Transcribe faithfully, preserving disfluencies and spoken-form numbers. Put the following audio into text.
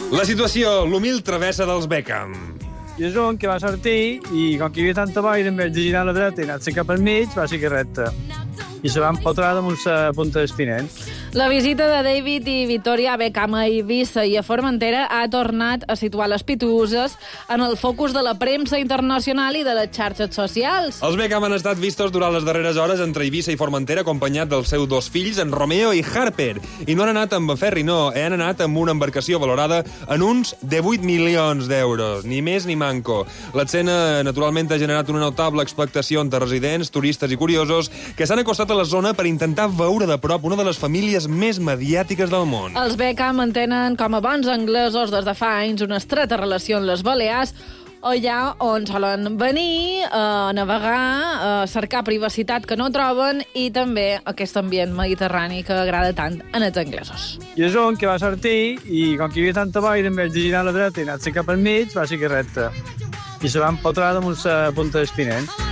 La situació, l'humil travessa dels Beckham. I és un que va sortir i com que hi havia tanta boira, en vez de girar a la dreta i anar-se cap al mig, va seguir recte. I se va empotrar damunt la punta d'Espinent. La visita de David i Victoria Beckham a Eivissa i a Formentera ha tornat a situar les Pituuses en el focus de la premsa internacional i de les xarxes socials. Els Beckham han estat vistos durant les darreres hores entre Eivissa i Formentera acompanyat dels seus dos fills, en Romeo i Harper. I no han anat amb ferri, no, han anat amb una embarcació valorada en uns divuit milions d'euros, ni més ni manco. L'escena, naturalment, ha generat una notable expectació entre residents, turistes i curiosos que s'han acostat a la zona per intentar veure de prop una de les famílies més mediàtiques del món. Els Beckham mantenen com a bons anglesos des de fa anys una estreta relació amb les Balears, allà on solen venir a navegar, a cercar privacitat que no troben i també aquest ambient mediterrani que agrada tant en els anglesos. I és un que va sortir i com que hi havia tanta boira, en vez de girar a la dreta i anar-se cap al mig, va seguir recte. I se va empotrar damunt la punta d'Espinent.